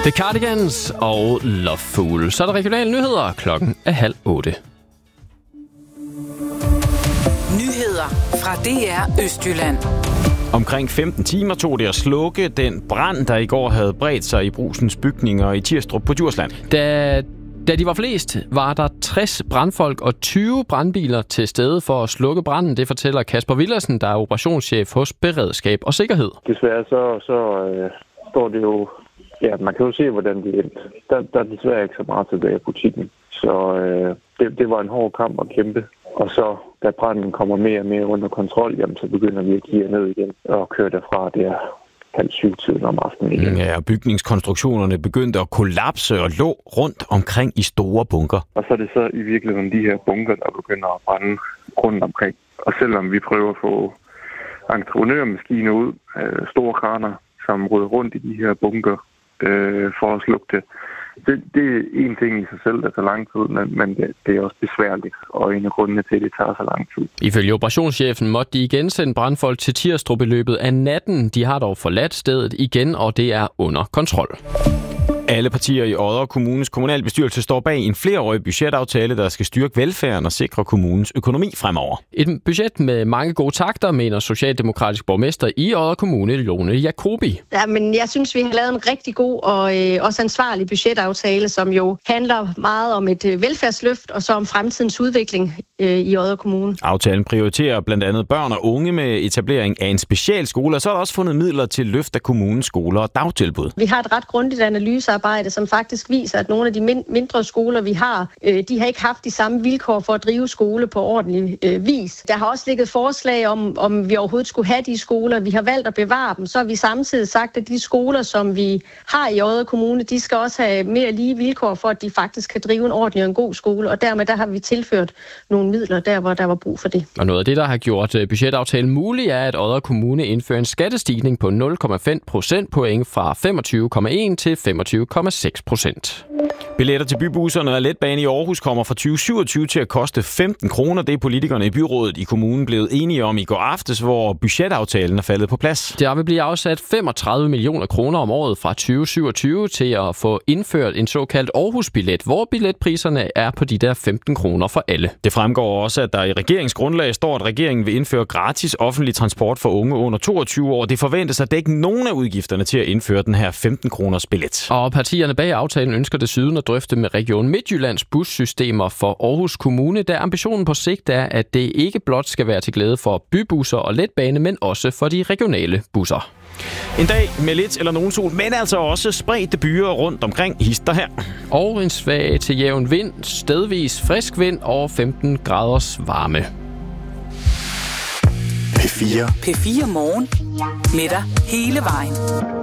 The Cardigans og Loveful. Så er der regionale nyheder. Klokken er 7:30. Nyheder fra DR Østjylland. Omkring 15 timer tog det at slukke den brand, der i går havde bredt sig i Brugsen's bygninger i Tirstrup på Djursland. Da de var flest, var der 60 brandfolk og 20 brandbiler til stede for at slukke branden. Det fortæller Kasper Villersen, der er operationschef hos Beredskab og Sikkerhed. Desværre så står det jo... Ja, man kan jo se, hvordan det endte. Der er desværre ikke så meget tilbage i butikken. Så det var en hård kamp at kæmpe. Og så, da branden kommer mere og mere under kontrol, jamen, så begynder vi at give ned igen og køre derfra der 6:30 om aftenen igen. Ja, og bygningskonstruktionerne begyndte at kollapse og lå rundt omkring i store bunker. Og så er det så i virkeligheden de her bunker, der begynder at brænde rundt omkring. Og selvom vi prøver at få entreprenørmaskiner ud, store kraner, som rydder rundt i de her bunker for at slukke det. Det er en ting i sig selv, der tager lang tid, men det er også besværligt, og en af grundene til, at det tager så lang tid. Ifølge operationschefen måtte de igen sende brandfolk til Tirstrup i løbet af natten. De har dog forladt stedet igen, og det er under kontrol. Alle partier i Odder Kommunes kommunalbestyrelse står bag en flerårig budgetaftale, der skal styrke velfærden og sikre kommunens økonomi fremover. Et budget med mange gode takter, mener socialdemokratisk borgmester i Odder Kommune, Lone Jacobi. Ja, men jeg synes, vi har lavet en rigtig god og også ansvarlig budgetaftale, som jo handler meget om et velfærdsløft og så om fremtidens udvikling i Odder Kommune. Aftalen prioriterer blandt andet børn og unge med etablering af en specialskole, og så er der også fundet midler til løft af kommunens skoler og dagtilbud. Vi har et ret grundigt analysearbejde, som faktisk viser, at nogle af de mindre skoler, vi har, de har ikke haft de samme vilkår for at drive skole på ordentlig vis. Der har også ligget forslag om vi overhovedet skulle have de skoler. Vi har valgt at bevare dem. Så har vi samtidig sagt, at de skoler, som vi har i Odder Kommune, de skal også have mere lige vilkår for, at de faktisk kan drive en ordentlig og en god skole. Og dermed der har vi tilført nogle midler der, hvor der var brug for det. Og noget af det, der har gjort budgetaftalen mulig, er, at Odder Kommune indfører en skattestigning på 0,5 procentpoint fra 25,1 til 25,6%. Billetter til bybusserne og letbane i Aarhus kommer fra 2027 til at koste 15 kroner. Det er politikerne i byrådet i kommunen blevet enige om i går aftes, hvor budgetaftalen er faldet på plads. Der vil blive afsat 35 millioner kroner om året fra 2027 til at få indført en såkaldt Aarhus-billet, hvor billetpriserne er på de der 15 kroner for alle. Det fremgår også, at der i regeringsgrundlag står, at regeringen vil indføre gratis offentlig transport for unge under 22 år. Det forventes at dække nogle af udgifterne til at indføre den her 15 kroners billet. Og partierne bag aftalen ønsker desuden at drøfte med Region Midtjyllands bussystemer for Aarhus Kommune, der ambitionen på sigt er, at det ikke blot skal være til glæde for bybusser og letbane, men også for de regionale busser. En dag med lidt eller nogen sol, men altså også spredte byer rundt omkring hister her. Og en svag til jævn vind, stedvis frisk vind og 15 graders varme. P4 Morgen. Med dig hele vejen.